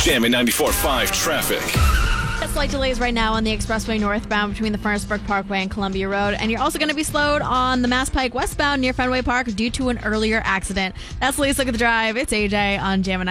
Jammin' 94.5 traffic. Slight delays right now on the expressway northbound between the Furnace Brook Parkway and Columbia Road. And you're also going to be slowed on the Mass Pike westbound near Fenway Park due to an earlier accident. That's Lisa with the drive. It's AJ on Jammin'